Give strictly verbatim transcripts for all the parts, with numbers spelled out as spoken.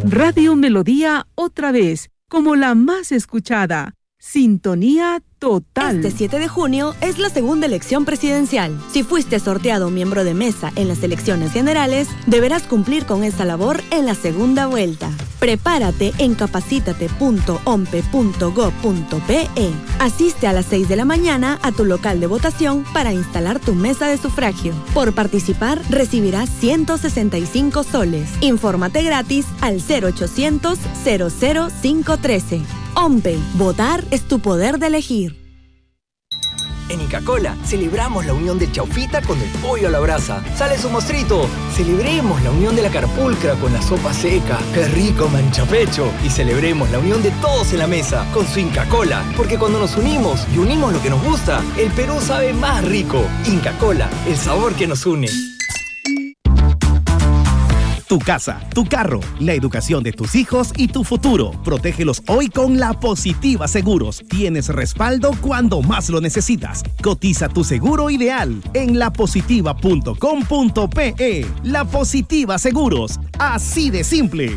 Radio Melodía otra vez, como la más escuchada. Sintonía total. Este siete de junio es la segunda elección presidencial. Si fuiste sorteado miembro de mesa en las elecciones generales, deberás cumplir con esa labor en la segunda vuelta. Prepárate en capacítate punto ompe punto gob punto pe. Asiste a las seis de la mañana a tu local de votación para instalar tu mesa de sufragio. Por participar, recibirás ciento sesenta y cinco soles. Infórmate gratis al cero ochocientos, cero cero cinco trece. OMPE, votar es tu poder de elegir. En Inca Kola celebramos la unión del chaufita con el pollo a la brasa. ¡Sale su mostrito! Celebremos la unión de la carpulcra con la sopa seca. ¡Qué rico manchapecho! Y celebremos la unión de todos en la mesa con su Inca Kola. Porque cuando nos unimos y unimos lo que nos gusta, el Perú sabe más rico. Inca Kola, el sabor que nos une. Tu casa, tu carro, la educación de tus hijos y tu futuro. Protégelos hoy con La Positiva Seguros. Tienes respaldo cuando más lo necesitas. Cotiza tu seguro ideal en la positiva punto com punto pe. La Positiva Seguros. Así de simple.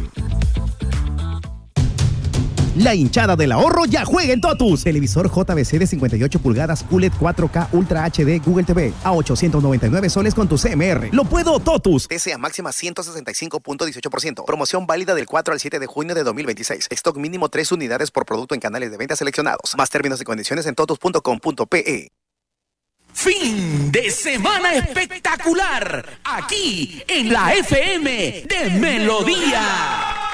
La hinchada del ahorro ya juega en Totus. Televisor J V C de cincuenta y ocho pulgadas U L E D cuatro K Ultra H D Google T V a ochocientos noventa y nueve soles con tu C M R. ¡Lo puedo, Totus! T C A máxima ciento sesenta y cinco punto dieciocho por ciento. Promoción válida del cuatro al siete de junio de dos mil veintiséis. Stock mínimo tres unidades por producto en canales de venta seleccionados. Más términos y condiciones en totus punto com punto pe. Fin de semana espectacular aquí en la F M de Melodía.